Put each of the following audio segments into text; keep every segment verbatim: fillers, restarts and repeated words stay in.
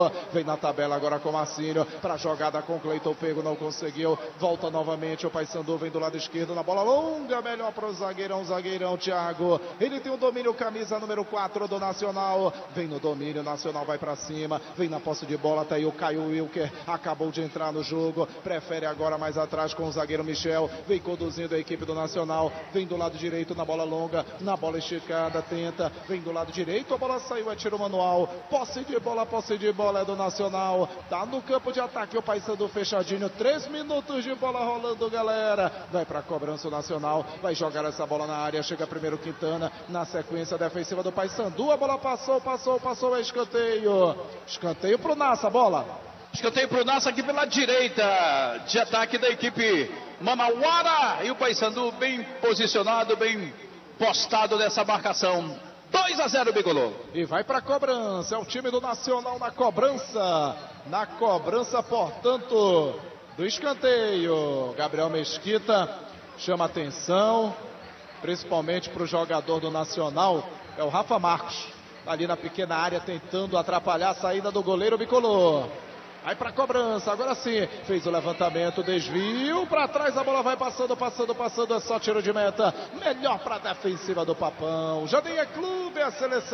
Vem na tabela agora com o Marcílio, para jogada com o Cleiton Pego, não conseguiu, volta novamente, o Paysandu vem do lado esquerdo, na bola longa, melhor para o zagueirão, zagueirão Thiago, ele tem o domínio, camisa número quatro do Nacional, vem no domínio, Nacional vai para cima, vem na posse de bola, tá aí o Caio Wilker, acabou de entrar no jogo, prefere agora mais atrás com o zagueiro Michel, vem conduzindo a equipe do Nacional, vem do lado direito na bola longa, na bola esticada, tenta, vem do lado direito, a bola saiu, é tiro manual, posse de bola, posse de bola, é do Nacional, tá no campo de ataque o Paysandu fechadinho, três minutos de bola rolando, galera, vai pra cobrança o Nacional, vai jogar essa bola na área, chega primeiro Quintana, na sequência defensiva do Paysandu, a bola passou, passou, passou, é escanteio, escanteio pro Nassa, bola. Escanteio pro Nassa aqui pela direita, de ataque da equipe Manauara, e o Paysandu bem posicionado, bem postado nessa marcação. dois a zero, Bicolor. E vai para a cobrança, é o time do Nacional na cobrança, na cobrança, portanto, do escanteio. Gabriel Mesquita chama atenção, principalmente para o jogador do Nacional, é o Rafa Marcos, ali na pequena área tentando atrapalhar a saída do goleiro Bicolor. Vai para a cobrança, agora sim, fez o levantamento, desvio, para trás a bola vai passando, passando, passando, é só tiro de meta, melhor para a defensiva do Papão, Jardim é Clube, é a seleção.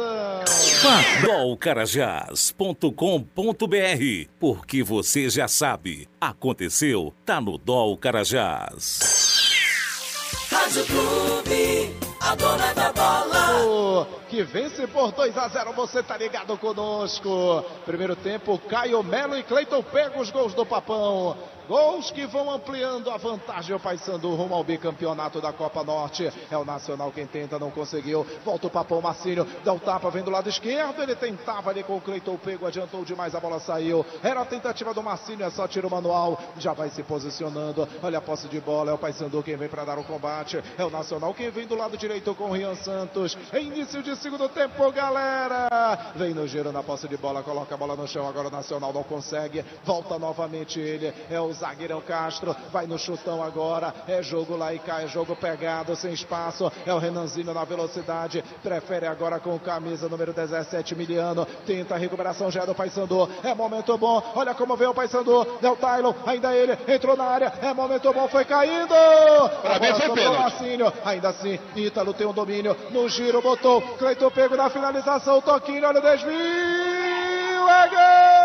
futebol carajás ponto com ponto br, porque você já sabe, aconteceu, tá no Dol Carajás. Rádio Clube, a dona da bola. Que vence por dois a zero, você tá ligado conosco. Primeiro tempo, Caio Melo e Cleiton Pego, os gols do Papão. Gols que vão ampliando a vantagem, o Paysandu rumo ao bicampeonato da Copa Norte. É o Nacional quem tenta, não conseguiu. Volta o Papão, Marcílio, dá o tapa, vem do lado esquerdo. Ele tentava ali com o Cleiton Pego, adiantou demais, a bola saiu. Era a tentativa do Marcílio, é só tiro manual. Já vai se posicionando, olha a posse de bola. É o Paysandu quem vem para dar o combate. É o Nacional quem vem do lado direito com o Rian Santos. É início de segundo tempo, galera. Vem no giro na posse de bola, coloca a bola no chão. Agora o Nacional não consegue. Volta novamente ele. É o zagueirão Castro, vai no chutão agora, é jogo lá e cá, é jogo pegado, sem espaço, é o Renanzinho na velocidade, prefere agora com camisa número dezessete, Miliano, tenta a recuperação já é do Paysandu, é momento bom, olha como veio o Paysandu, é o Tylon, ainda ele, entrou na área, é momento bom, foi caindo, pra mim foi pênalti. Ainda assim, Ítalo tem um domínio, no giro botou, Cleiton Pego na finalização, toquinho, olha o desvio, é gol!